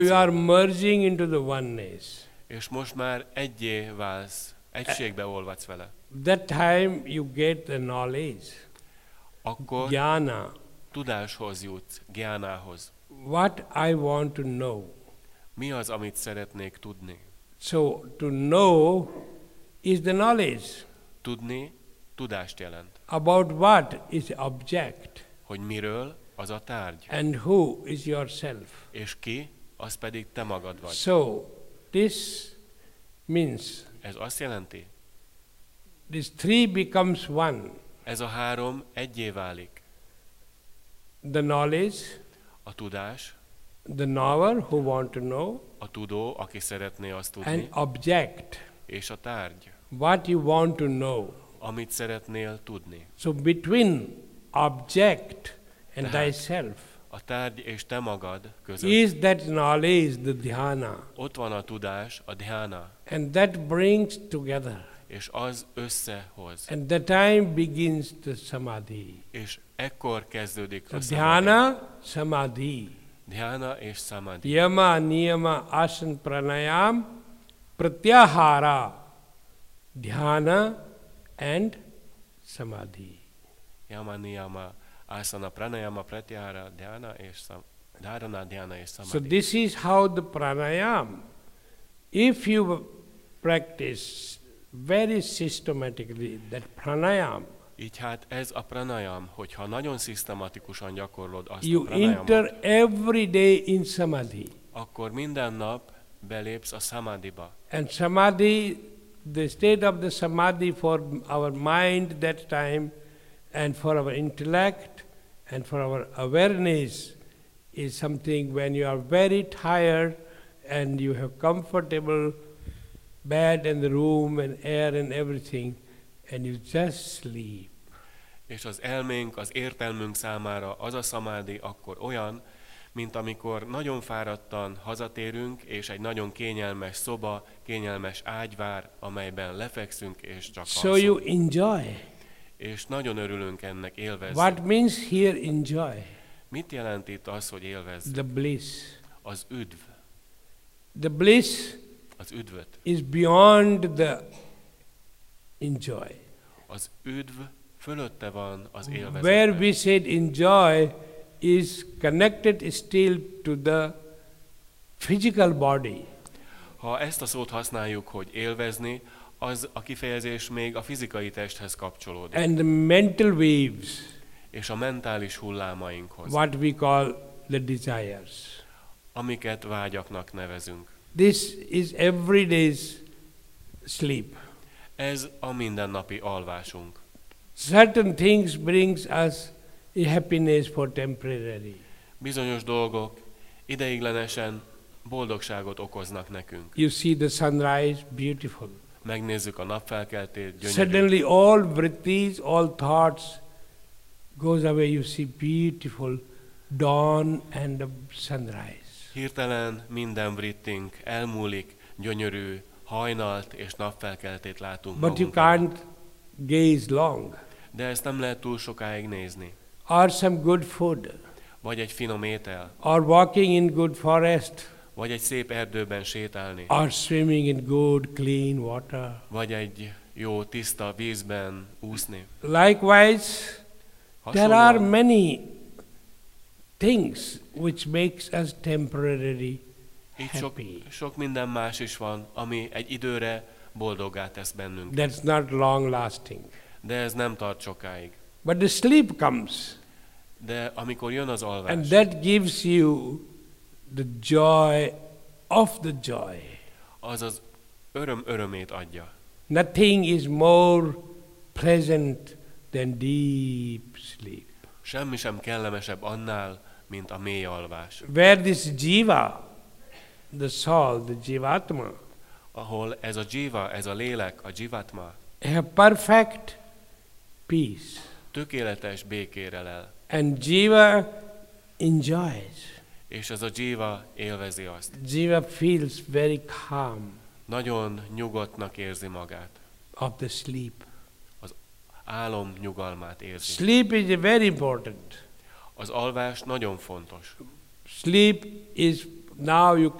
You are merging into the oneness. És most már egyé válsz, egységbe olvadsz vele. That time you get the knowledge, Akkor jnana. tudáshoz jutsz, gyánához. What I want to know. Mi az, amit szeretnék tudni? So to know is the knowledge. Tudni tudást jelent. About what is object. Hogy miről, az a tárgy. And who is yourself. És ki, az pedig te magad vagy. So this means Ez azt jelenti, this three becomes one. ez a három egyé válik. The knowledge, A tudás, the knower who want to know, a tudó, aki szeretné azt and tudni, object, és a tárgy, what you want to know. amit szeretnél tudni. So between object and Tehát thyself a tárgy és te magad között is that knowledge, the dhyana, ott van a tudás, a dhyana, and that brings together. és az összehoz. And the time begins the samadhi. És ekkor kezdődik So a samadhi. dhyana, samadhi. Dhyana és samadhi. Yama, niyama, asan, pranayam, pratyahara, dhyana and samadhi. Yama, niyama, asana, pranayama, pratyahara, dhyana és dharana, dhyana és So samadhi. this is how the pranayam, if you practice very systematically that pranayam, Így hát ez a pranayam, hogyha nagyon szisztematikusan gyakorlod azt you a pranayamot, enter every day in samadhi. akkor minden nap belépsz a samadhiba. And samadhi, the state of the samadhi for our mind that time and for our intellect and for our awareness is something when you are very tired and you have comfortable bed in the room and air and everything and you just sleep. És az elménk, az értelmünk számára az a szamádi akkor olyan, mint amikor nagyon fáradtan hazatérünk, és egy nagyon kényelmes szoba, kényelmes ágy vár, amelyben lefekszünk, és csak So you alszunk. enjoy. És nagyon örülünk ennek, élvezzük. What means here enjoy? Mit jelent itt az, hogy élvezz? The bliss. Az üdv. The bliss Az üdvöt. is beyond the enjoy. Az üdv fölötte van az Where élvezetben. we said enjoy is connected still to the physical body. Ha ezt a szót használjuk, hogy élvezni, az a kifejezés még a fizikai testhez kapcsolódik. And the mental waves, És a mentális hullámainkhoz, what we call the desires. amiket vágyaknak nevezünk. This is every day's sleep. Ez a mindennapi alvásunk. Certain things brings us a happiness for temporary. Bizonyos dolgok ideiglenesen boldogságot okoznak nekünk. You see the sunrise, beautiful. Megnézzük a napfelkeltét, gyönyörű. Suddenly all vrittis, all thoughts goes away. You see beautiful dawn and the sunrise. Hirtelen minden vrittink elmúlik, gyönyörű hajnalt és napfelkeltét látunk But you magunk előtt. can't gaze long. De ezt nem lehet túl sokáig nézni. Or some good food. Vagy egy finom étel, Or walking in good forest. vagy egy szép erdőben sétálni, Or swimming in good clean water. vagy egy jó tiszta vízben úszni. Likewise, there are Hasonlóan many things which makes us temporarily így happy. sok minden más is van, ami egy időre boldoggá tesz bennünket. That's not long lasting. De ez nem tart sokáig. But the sleep comes, De amikor jön az alvás, and that gives you the joy of the joy. az az öröm örömét adja. Nothing is more pleasant than deep sleep. Semmi sem kellemesebb annál, mint a mély alvás, Where this jiva, the soul, the jivatma, ahol ez a jiva, ez a lélek, a jivatma, have perfect peace. tökéletes békére lel, And jiva enjoys. és ez a jiva élvezi azt. Jiva feels very calm Nagyon nyugodtnak érzi magát. of the sleep. Álom nyugalmát érzi. Sleep is very important. Az alvás nagyon fontos. Sleep is now you